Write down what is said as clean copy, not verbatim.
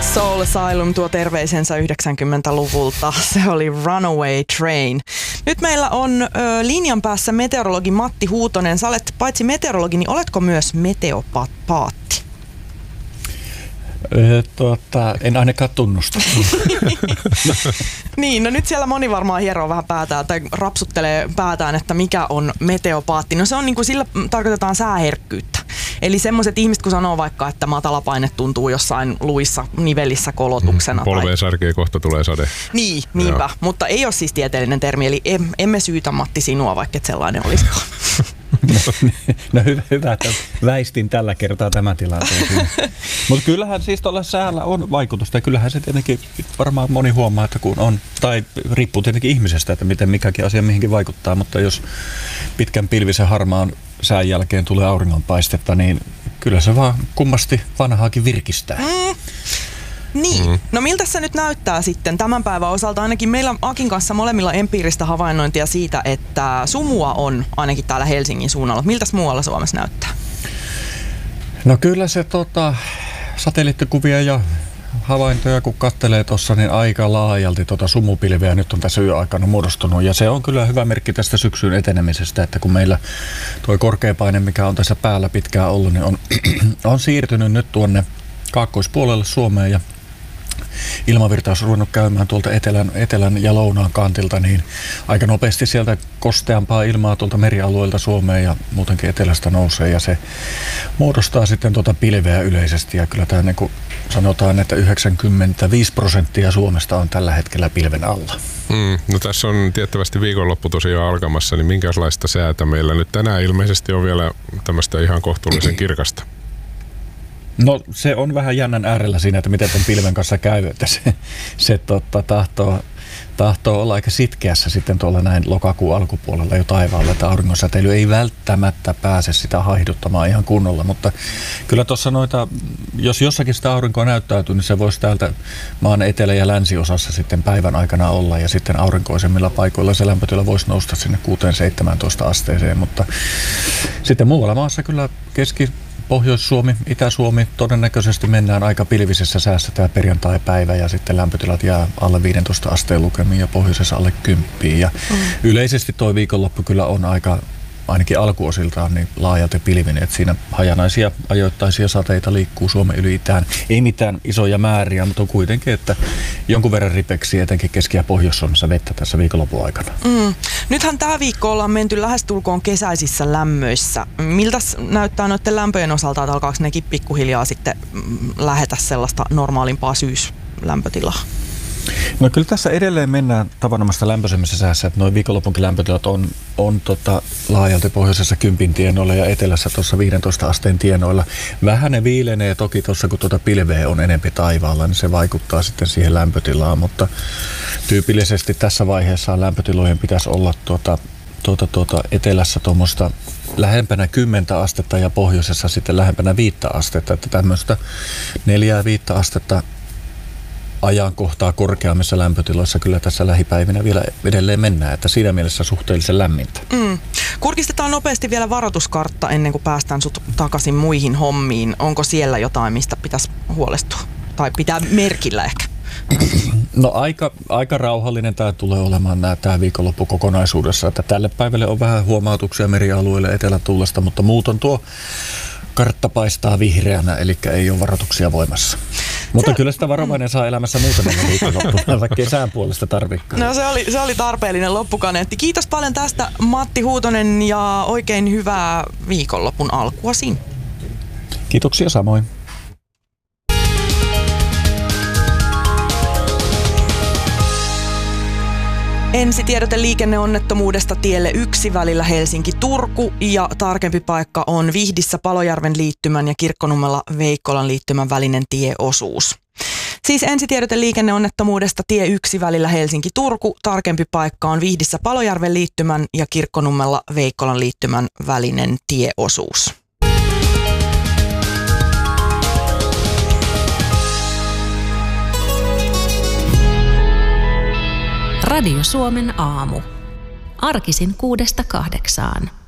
Soul Asylum tuo terveisensä 90-luvulta. Se oli Runaway Train. Nyt meillä on linjan päässä meteorologi Matti Huutonen. Sä olet paitsi meteorologi, niin oletko myös meteopaatti? En ainakaan tunnusta. Niin, no nyt siellä moni varmaan hieroo vähän päätään tai rapsuttelee päätään, että mikä on meteopaatti. No se on niin kuin sillä tarkoitetaan sääherkkyyttä. Eli semmoiset ihmiset, kun sanoo vaikka, että matalapaine tuntuu jossain luissa, nivelissä kolotuksena. Polveen särkee, kohta tulee sade. Niin, niinpä. Joo. Mutta ei ole siis tieteellinen termi, eli emme syytä Matti sinua, vaikka et sellainen olisikaan. No hyvä, että väistin tällä kertaa tämän tilanteen. Mutta kyllähän siis tuolla säällä on vaikutusta ja kyllähän se tietenkin varmaan moni huomaa, että kun on, tai riippuu tietenkin ihmisestä, että miten mikäkin asia mihinkin vaikuttaa, mutta jos pitkän pilvisen harmaan sään jälkeen tulee auringonpaistetta, niin kyllä se vaan kummasti vanhaakin virkistää. Niin. No miltä se nyt näyttää sitten tämän päivän osalta? Ainakin meillä Akin kanssa molemmilla empiiristä havainnointia siitä, että sumua on ainakin täällä Helsingin suunnalla. Miltäs muualla Suomessa näyttää? No kyllä se satelliittikuvia ja havaintoja kun katselee tuossa, niin aika laajalti sumupilveä nyt on tässä yöaikana muodostunut. Ja se on kyllä hyvä merkki tästä syksyn etenemisestä, että kun meillä tuo korkeapaine, mikä on tässä päällä pitkään ollut, niin on siirtynyt nyt tuonne kaakkoispuolelle Suomeen ja ilmavirta olisi ruvennut käymään tuolta etelän ja lounaan kantilta, niin aika nopeasti sieltä kosteampaa ilmaa tuolta merialueelta Suomeen ja muutenkin etelästä nousee ja se muodostaa sitten pilveä yleisesti ja kyllä tämä niin kuin sanotaan, että 95% Suomesta on tällä hetkellä pilven alla. No tässä on tiettävästi viikonloppu tosiaan alkamassa, niin minkälaista säätä meillä nyt tänään ilmeisesti on vielä tämmöistä ihan kohtuullisen kirkasta? No se on vähän jännän äärellä siinä, että miten tämän pilven kanssa käy, että se tahtoo olla aika sitkeässä sitten tuolla näin lokakuun alkupuolella jo taivaalla, että auringonsäteily ei välttämättä pääse sitä haihduttamaan ihan kunnolla, mutta kyllä tuossa jos jossakin sitä aurinkoa näyttäytyy, niin se voisi täältä maan etelä- ja länsiosassa sitten päivän aikana olla ja sitten aurinkoisemmilla paikoilla se lämpötila voisi nousta sinne 6-17 asteeseen, mutta sitten muualla maassa kyllä Pohjois-Suomi, Itä-Suomi, todennäköisesti mennään aika pilvisessä säässä tämä perjantai-päivä ja sitten lämpötilat jää alle 15 asteen lukemiin ja pohjoisessa alle 10. Ja yleisesti tuo viikonloppu kyllä on ainakin alkuosiltaan niin laajalti pilvinen, että siinä hajanaisia ajoittaisia sateita liikkuu Suomen yli itään. Ei mitään isoja määriä, mutta on kuitenkin, että jonkun verran ripeksi etenkin Keski- ja Pohjois-Suomessa vettä tässä viikonlopun aikana. Nythän tämä viikko ollaan menty lähestulkoon kesäisissä lämmöissä. Miltä näyttää noiden lämpöjen osalta, että alkaako nekin pikkuhiljaa sitten lähetä sellaista normaalimpaa syyslämpötilaa? No kyllä tässä edelleen mennään tavanomaista lämpöisemmässä säässä, että noin viikonlopunkin lämpötilat on laajalti pohjoisessa 10 tienoilla ja etelässä tuossa 15 asteen tienoilla. Vähän ne viilenee toki tuossa, kun pilveä on enempi taivaalla, niin se vaikuttaa sitten siihen lämpötilaan, mutta tyypillisesti tässä vaiheessa lämpötilojen pitäisi olla etelässä tuommoista lähempänä 10 astetta ja pohjoisessa sitten lähempänä 5 astetta, että tämmöistä 4-5 astetta ajankohtaa korkeammissa lämpötiloissa kyllä tässä lähipäivinä vielä edelleen mennään, että siinä mielessä suhteellisen lämmintä. Kurkistetaan nopeasti vielä varoituskartta ennen kuin päästään sut takaisin muihin hommiin. Onko siellä jotain, mistä pitäisi huolestua? Tai pitää merkillä ehkä? No aika rauhallinen tämä tulee olemaan tämä viikonloppu kokonaisuudessa, että tälle päivälle on vähän huomautuksia merialueille etelätuulesta, mutta muuten tuo kartta paistaa vihreänä, eli ei ole varoituksia voimassa. Mutta kyllä sitä varovainen saa elämässä muutamalla viikonloppuna, vaikka kesän puolesta tarvikaan. No se oli tarpeellinen loppukaneetti. Kiitos paljon tästä Matti Huutonen ja oikein hyvää viikonlopun alkua sinne. Kiitoksia samoin. Ensitiedote liikenneonnettomuudesta tielle 1 välillä Helsinki-Turku ja tarkempi paikka on Vihdissä Palojärven liittymän ja Kirkkonummella Veikkolan liittymän välinen tieosuus. Siis ensitiedote liikenneonnettomuudesta tie 1 välillä Helsinki-Turku, tarkempi paikka on Vihdissä Palojärven liittymän ja Kirkkonummella Veikkolan liittymän välinen tieosuus. Radio Suomen aamu. Arkisin 6–8.